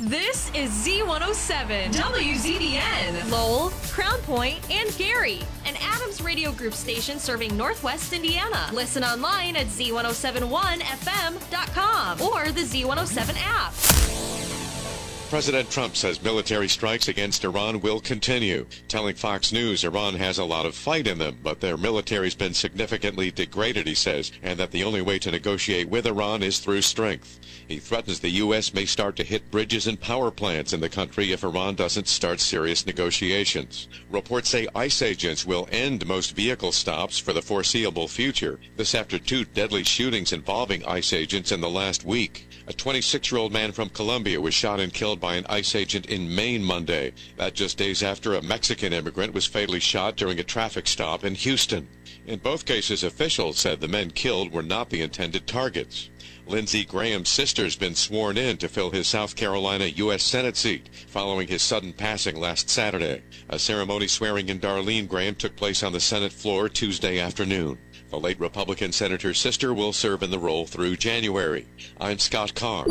This is Z107, WZDN, Lowell, Crown Point, and Gary, an Adams Radio Group station serving Northwest Indiana. Listen online at Z1071FM.com or the Z107 app. President Trump says military strikes against Iran will continue, telling Fox News Iran has a lot of fight in them, but their military's been significantly degraded, he says, and that the only way to negotiate with Iran is through strength. He threatens the U.S. may start to hit bridges and power plants in the country if Iran doesn't start serious negotiations. Reports say ICE agents will end most vehicle stops for the foreseeable future. This after 2 deadly shootings involving ICE agents in the last week. A 26-year-old man from Colombia was shot and killed by an ICE agent in Maine Monday. That just days after a Mexican immigrant was fatally shot during a traffic stop in Houston. In both cases, officials said the men killed were not the intended targets. Lindsey Graham's sister's been sworn in to fill his South Carolina U.S. Senate seat following his sudden passing last Saturday. A ceremony swearing in Darlene Graham took place on the Senate floor Tuesday afternoon. The late Republican senator's sister will serve in the role through January. I'm Scott Carr.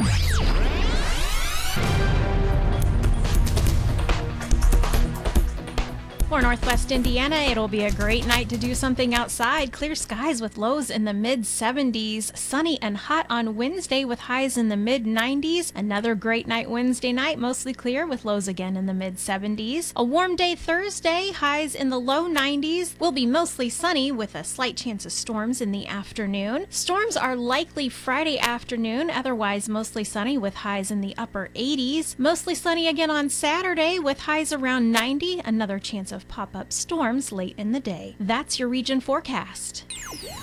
For Northwest Indiana, it'll be a great night to do something outside. Clear skies with lows in the mid-70s. Sunny and hot on Wednesday with highs in the mid-90s. Another great night Wednesday night, mostly clear with lows again in the mid-70s. A warm day Thursday, highs in the low 90s. Will be mostly sunny with a slight chance of storms in the afternoon. Storms are likely Friday afternoon, otherwise mostly sunny with highs in the upper 80s. Mostly sunny again on Saturday with highs around 90. Another chance of pop-up storms late in the day. That's your region forecast.